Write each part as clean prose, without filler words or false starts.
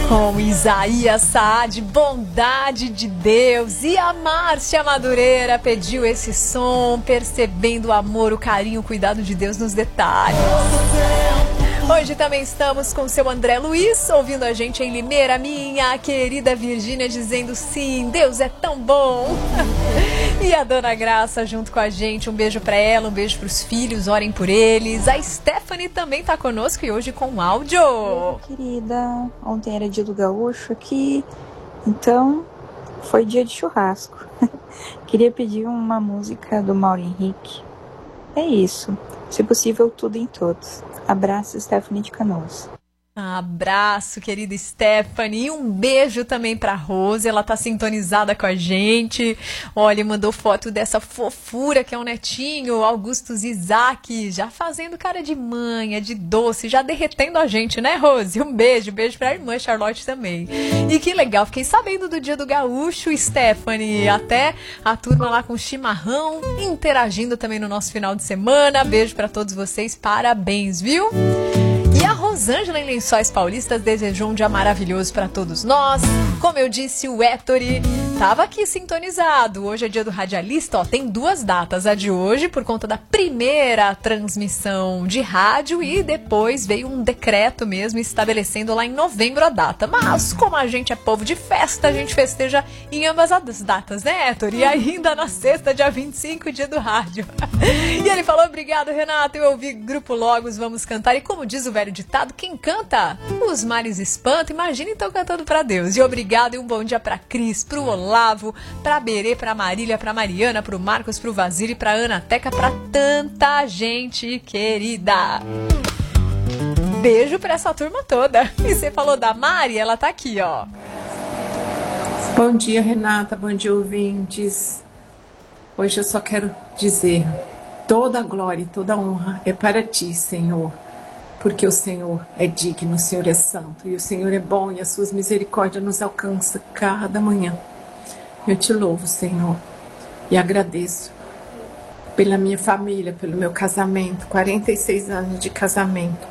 Com Isaías Saad, Bondade de Deus. E a Márcia Madureira pediu esse som, percebendo o amor, o carinho, o cuidado de Deus nos detalhes. Hoje também estamos com o seu André Luiz, ouvindo a gente em Limeira, minha querida Virgínia, dizendo sim, Deus é tão bom. E a Dona Graça junto com a gente, um beijo pra ela, um beijo pros filhos, orem por eles. A Stephanie também tá conosco e hoje com áudio. Oi, querida, ontem era dia do gaúcho aqui, então foi dia de churrasco. Queria pedir uma música do Mauro Henrique. É isso, se possível tudo em todos. Abraço, Stephanie de Canoas. Abraço, querida Stephanie, e um beijo também pra Rose, ela tá sintonizada com a gente. Olha, mandou foto dessa fofura que é o netinho, Augustus Isaac, já fazendo cara de manha, de doce, já derretendo a gente, né, Rose? Um beijo pra irmã Charlotte também. E que legal, fiquei sabendo do dia do gaúcho, Stephanie, até a turma lá com chimarrão, interagindo também no nosso final de semana. Beijo pra todos vocês, parabéns, viu? E a Rosângela em Lençóis Paulistas desejou um dia maravilhoso para todos nós. Como eu disse, o Héctori estava aqui sintonizado. Hoje é dia do radialista, ó, tem duas datas. A de hoje, por conta da primeira transmissão de rádio, e depois veio um decreto mesmo estabelecendo lá em novembro a data. Mas como a gente é povo de festa, a gente festeja em ambas as datas, né, Héctori? E ainda na sexta, dia 25, dia do rádio. E ele falou, obrigado, Renato, eu ouvi Grupo Logos, vamos cantar. E como diz o velho ditado, quem canta, os males espanta. Imagina então cantando pra Deus. E obrigado e um bom dia pra Cris, pro Olavo, pra Berê, pra Marília, pra Mariana, pro Marcos, pro Vasílio, pra Ana Teca, pra tanta gente querida. Beijo pra essa turma toda. E você falou da Mari, ela tá aqui, ó. Bom dia, Renata, bom dia, ouvintes. Hoje eu só quero dizer, toda a glória e toda a honra é para ti, Senhor. Porque o Senhor é digno, o Senhor é santo, e o Senhor é bom, e as suas misericórdias nos alcançam cada manhã. Eu te louvo, Senhor, e agradeço pela minha família, pelo meu casamento, 46 anos de casamento.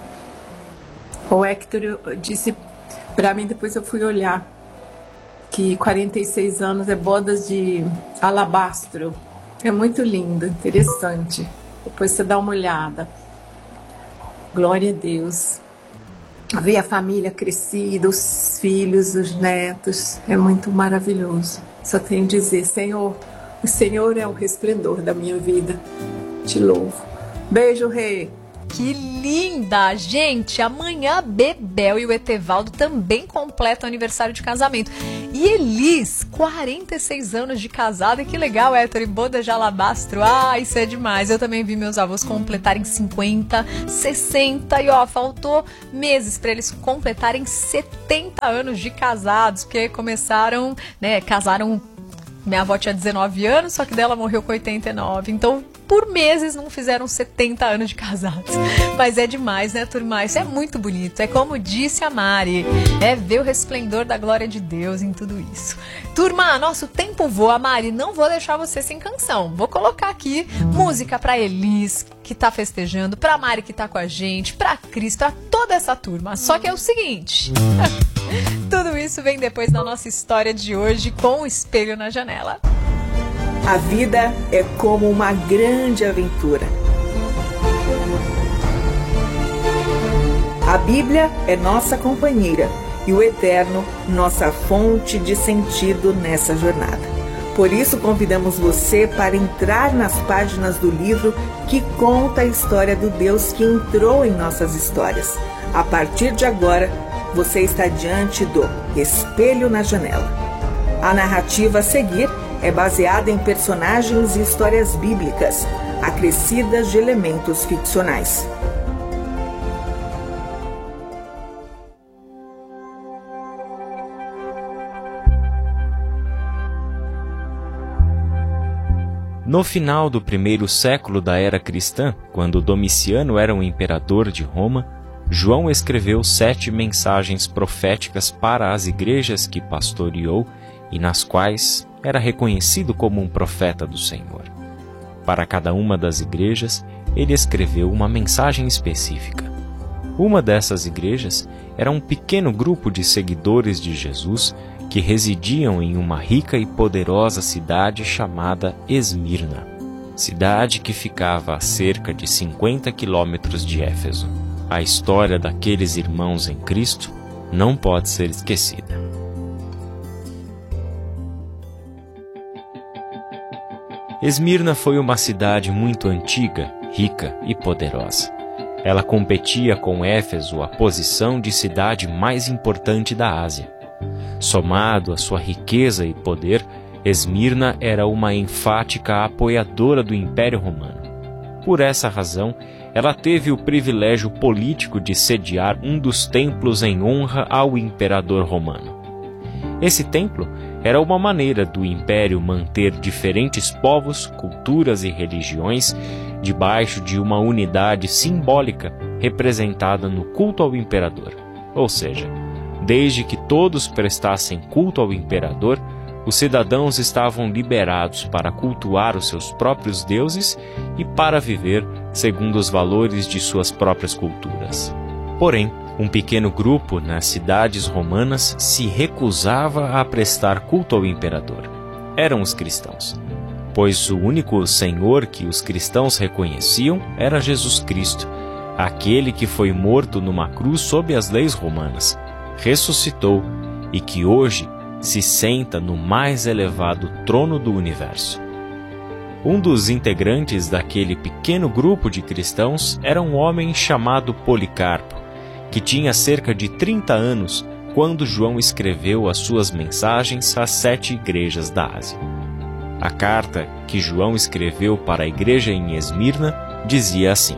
O Héctor disse para mim, depois eu fui olhar, que 46 anos é bodas de alabastro. É muito lindo, interessante. Depois você dá uma olhada. Glória a Deus. Ver a família crescida, os filhos, os netos, é muito maravilhoso. Só tenho a dizer, Senhor, o Senhor é o resplendor da minha vida. Te louvo. Beijo, Rei. Que linda! Gente, amanhã a Bebel e o Etevaldo também completam aniversário de casamento. E Elis, 46 anos de casada. E que legal, Héctor, boda de alabastro. Ah, isso é demais. Eu também vi meus avós completarem 50, 60 e ó, faltou meses para eles completarem 70 anos de casados, porque começaram, né, casaram. Minha avó tinha 19 anos, só que dela morreu com 89. Então, por meses não fizeram 70 anos de casados. Mas é demais, né, turma? Isso é muito bonito. É como disse a Mari, é ver o resplendor da glória de Deus em tudo isso. Turma, nosso tempo voa, Mari. Não vou deixar você sem canção. Vou colocar aqui música pra Elis, que tá festejando, pra Mari, que tá com a gente, pra Cris, pra toda essa turma. Só que é o seguinte... Tudo isso vem depois da nossa história de hoje com o Espelho na Janela. A vida é como uma grande aventura. A Bíblia é nossa companheira e o Eterno nossa fonte de sentido nessa jornada. Por isso convidamos você para entrar nas páginas do livro que conta a história do Deus que entrou em nossas histórias. A partir de agora, você está diante do Espelho na Janela. A narrativa a seguir é baseada em personagens e histórias bíblicas, acrescidas de elementos ficcionais. No final do primeiro século da era cristã, quando Domiciano era o imperador de Roma, João escreveu 7 mensagens proféticas para as igrejas que pastoreou e nas quais era reconhecido como um profeta do Senhor. Para cada uma das igrejas, ele escreveu uma mensagem específica. Uma dessas igrejas era um pequeno grupo de seguidores de Jesus que residiam em uma rica e poderosa cidade chamada Esmirna, cidade que ficava a cerca de 50 quilômetros de Éfeso. A história daqueles irmãos em Cristo não pode ser esquecida. Esmirna foi uma cidade muito antiga, rica e poderosa. Ela competia com Éfeso a posição de cidade mais importante da Ásia. Somado à sua riqueza e poder, Esmirna era uma enfática apoiadora do Império Romano. Por essa razão, ela teve o privilégio político de sediar um dos templos em honra ao imperador romano. Esse templo era uma maneira do Império manter diferentes povos, culturas e religiões debaixo de uma unidade simbólica representada no culto ao imperador. Ou seja, desde que todos prestassem culto ao imperador, os cidadãos estavam liberados para cultuar os seus próprios deuses e para viver segundo os valores de suas próprias culturas. Porém, um pequeno grupo nas cidades romanas se recusava a prestar culto ao imperador. Eram os cristãos, pois o único Senhor que os cristãos reconheciam era Jesus Cristo, aquele que foi morto numa cruz sob as leis romanas, ressuscitou e que hoje se senta no mais elevado trono do universo. Um dos integrantes daquele pequeno grupo de cristãos era um homem chamado Policarpo, que tinha cerca de 30 anos quando João escreveu as suas mensagens às 7 igrejas da Ásia. A carta que João escreveu para a igreja em Esmirna dizia assim: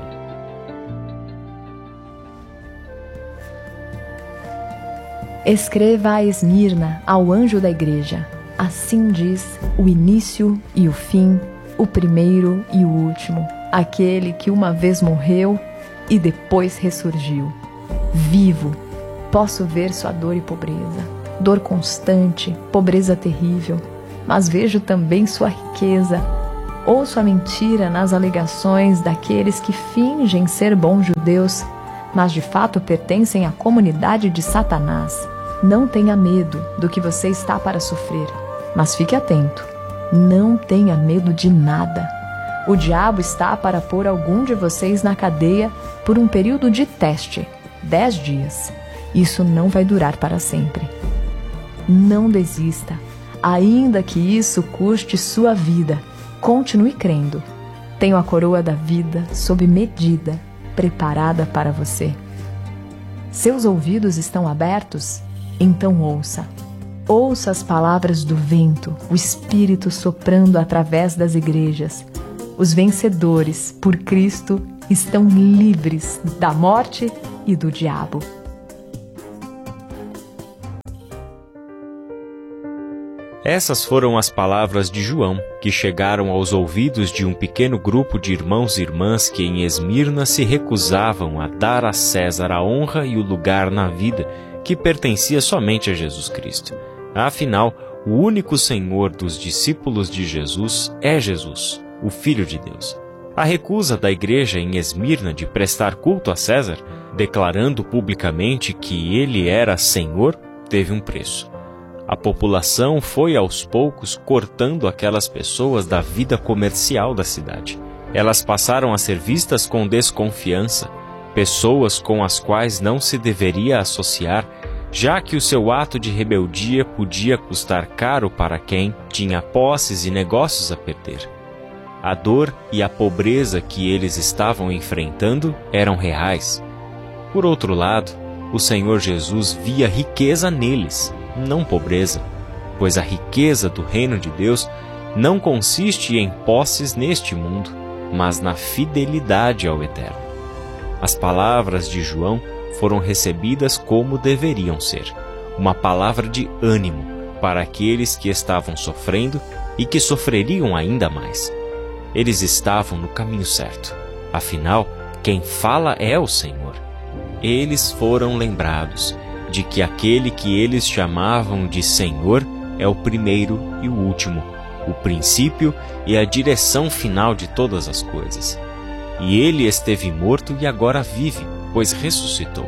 Escreva a Esmirna, ao anjo da igreja. Assim diz o início e o fim, o primeiro e o último, aquele que uma vez morreu e depois ressurgiu. Vivo, posso ver sua dor e pobreza, dor constante, pobreza terrível, mas vejo também sua riqueza. Ouço a mentira nas alegações daqueles que fingem ser bons judeus, mas de fato pertencem à comunidade de Satanás. Não tenha medo do que você está para sofrer, mas fique atento. Não tenha medo de nada. O diabo está para pôr algum de vocês na cadeia por um período de teste, 10 dias. Isso não vai durar para sempre. Não desista, ainda que isso custe sua vida. Continue crendo. Tenho a coroa da vida sob medida, preparada para você. Seus ouvidos estão abertos? Então ouça. Ouça as palavras do vento, o Espírito soprando através das igrejas. Os vencedores, por Cristo, estão livres da morte e do diabo. Essas foram as palavras de João, que chegaram aos ouvidos de um pequeno grupo de irmãos e irmãs que em Esmirna se recusavam a dar a César a honra e o lugar na vida que pertencia somente a Jesus Cristo. Afinal, o único Senhor dos discípulos de Jesus é Jesus, o Filho de Deus. A recusa da igreja em Esmirna de prestar culto a César, declarando publicamente que ele era Senhor, teve um preço. A população foi aos poucos cortando aquelas pessoas da vida comercial da cidade. Elas passaram a ser vistas com desconfiança, pessoas com as quais não se deveria associar, já que o seu ato de rebeldia podia custar caro para quem tinha posses e negócios a perder. A dor e a pobreza que eles estavam enfrentando eram reais. Por outro lado, o Senhor Jesus via riqueza neles, não pobreza, pois a riqueza do reino de Deus não consiste em posses neste mundo, mas na fidelidade ao Eterno. As palavras de João foram recebidas como deveriam ser, uma palavra de ânimo para aqueles que estavam sofrendo e que sofreriam ainda mais. Eles estavam no caminho certo, afinal, quem fala é o Senhor. Eles foram lembrados de que aquele que eles chamavam de Senhor é o primeiro e o último, o princípio e a direção final de todas as coisas. E ele esteve morto e agora vive, pois ressuscitou.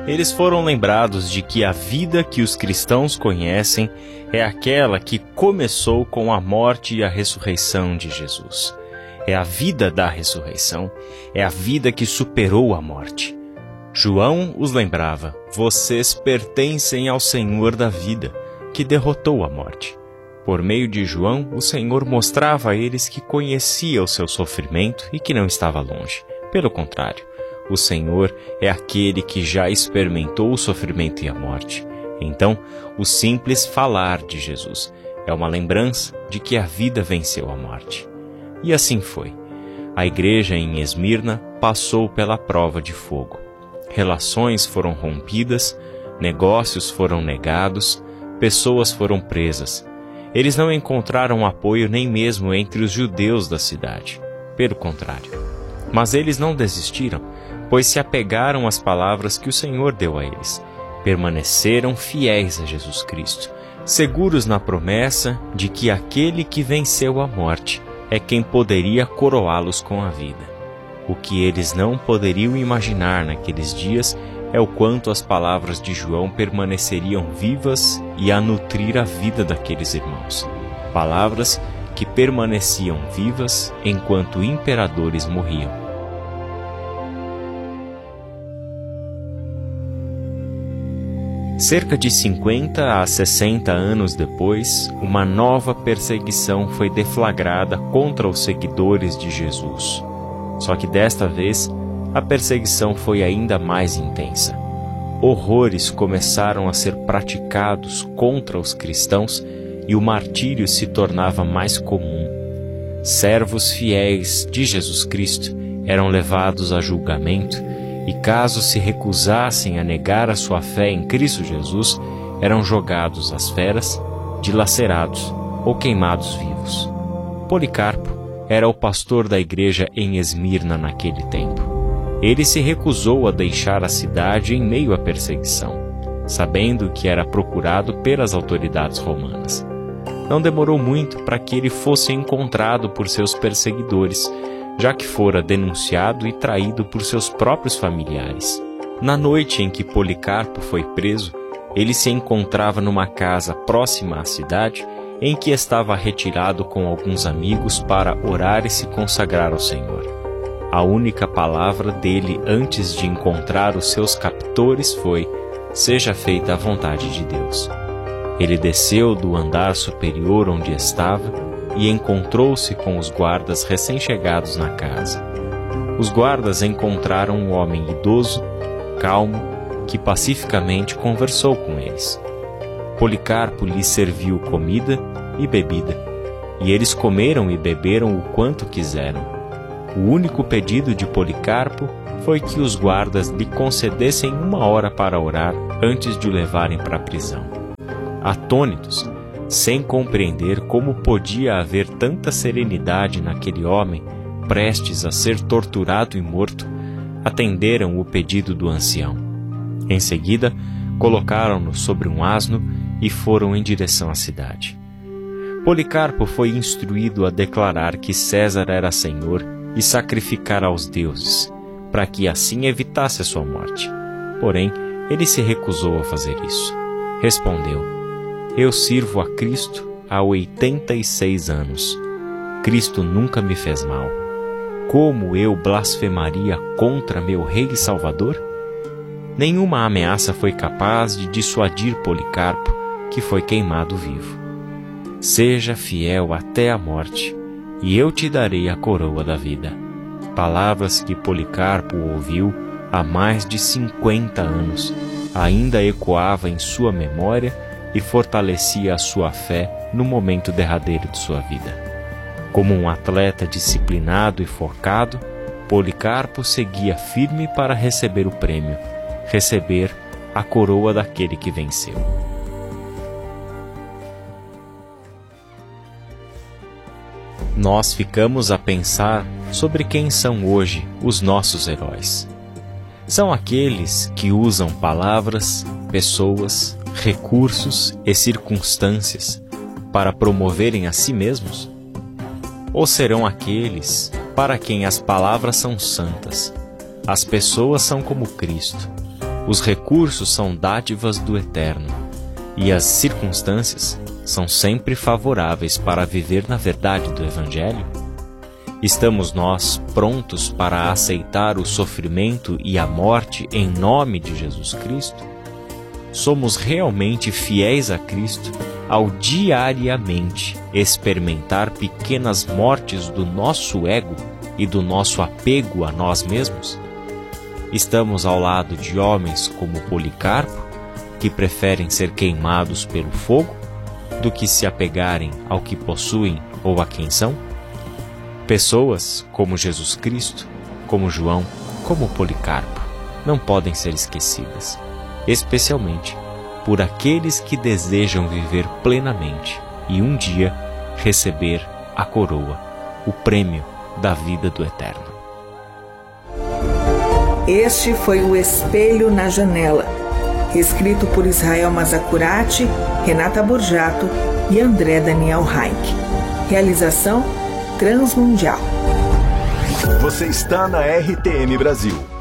eles foram lembrados de que a vida que os cristãos conhecem é aquela que começou com a morte e a ressurreição de Jesus. É a vida da ressurreição, é a vida que superou a morte. João os lembrava: vocês pertencem ao Senhor da vida, que derrotou a morte. Por meio de João, o Senhor mostrava a eles que conhecia o seu sofrimento e que não estava longe. Pelo contrário, o Senhor é aquele que já experimentou o sofrimento e a morte. Então, o simples falar de Jesus é uma lembrança de que a vida venceu a morte. E assim foi. A igreja em Esmirna passou pela prova de fogo. Relações foram rompidas, negócios foram negados, pessoas foram presas. Eles não encontraram apoio nem mesmo entre os judeus da cidade. Pelo contrário. Mas eles não desistiram, pois se apegaram às palavras que o Senhor deu a eles. Permaneceram fiéis a Jesus Cristo, seguros na promessa de que aquele que venceu a morte é quem poderia coroá-los com a vida. O que eles não poderiam imaginar naqueles dias é o quanto as palavras de João permaneceriam vivas e a nutrir a vida daqueles irmãos. Palavras que permaneciam vivas enquanto imperadores morriam. Cerca de 50 a 60 anos depois, uma nova perseguição foi deflagrada contra os seguidores de Jesus. Só que desta vez, a perseguição foi ainda mais intensa. Horrores começaram a ser praticados contra os cristãos e o martírio se tornava mais comum. Servos fiéis de Jesus Cristo eram levados a julgamento e, caso se recusassem a negar a sua fé em Cristo Jesus, eram jogados às feras, dilacerados ou queimados vivos. Policarpo era o pastor da igreja em Esmirna naquele tempo. Ele se recusou a deixar a cidade em meio à perseguição, sabendo que era procurado pelas autoridades romanas. Não demorou muito para que ele fosse encontrado por seus perseguidores, já que fora denunciado e traído por seus próprios familiares. Na noite em que Policarpo foi preso, ele se encontrava numa casa próxima à cidade, em que estava retirado com alguns amigos para orar e se consagrar ao Senhor. A única palavra dele antes de encontrar os seus captores foi: seja feita a vontade de Deus. Ele desceu do andar superior onde estava e encontrou-se com os guardas recém-chegados na casa. Os guardas encontraram um homem idoso, calmo, que pacificamente conversou com eles. Policarpo lhes serviu comida e bebida, e eles comeram e beberam o quanto quiseram. O único pedido de Policarpo foi que os guardas lhe concedessem 1 hora para orar antes de o levarem para a prisão. Atônitos, sem compreender como podia haver tanta serenidade naquele homem, prestes a ser torturado e morto, atenderam o pedido do ancião. Em seguida, colocaram-no sobre um asno e foram em direção à cidade. Policarpo foi instruído a declarar que César era senhor e sacrificar aos deuses, para que assim evitasse a sua morte. Porém, ele se recusou a fazer isso. Respondeu: eu sirvo a Cristo há 86 anos. Cristo nunca me fez mal. Como eu blasfemaria contra meu Rei e Salvador? Nenhuma ameaça foi capaz de dissuadir Policarpo, que foi queimado vivo. Seja fiel até a morte, e eu te darei a coroa da vida. Palavras que Policarpo ouviu há mais de 50 anos, ainda ecoava em sua memória e fortalecia a sua fé no momento derradeiro de sua vida. Como um atleta disciplinado e focado, Policarpo seguia firme para receber o prêmio, receber a coroa daquele que venceu. Nós ficamos a pensar sobre quem são hoje os nossos heróis. São aqueles que usam palavras, pessoas, recursos e circunstâncias para promoverem a si mesmos? Ou serão aqueles para quem as palavras são santas, as pessoas são como Cristo, Os recursos são dádivas do Eterno, e as circunstâncias são sempre favoráveis para viver na verdade do Evangelho? Estamos nós prontos para aceitar o sofrimento e a morte em nome de Jesus Cristo? Somos realmente fiéis a Cristo ao diariamente experimentar pequenas mortes do nosso ego e do nosso apego a nós mesmos? Estamos ao lado de homens como Policarpo, que preferem ser queimados pelo fogo do que se apegarem ao que possuem ou a quem são? Pessoas como Jesus Cristo, como João, como Policarpo, não podem ser esquecidas, especialmente por aqueles que desejam viver plenamente e um dia receber a coroa, o prêmio da vida do Eterno. Este foi o Espelho na Janela, escrito por Israel Mazacurati, Renata Borjato e André Daniel Heinck. Realização Transmundial. Você está na RTM Brasil.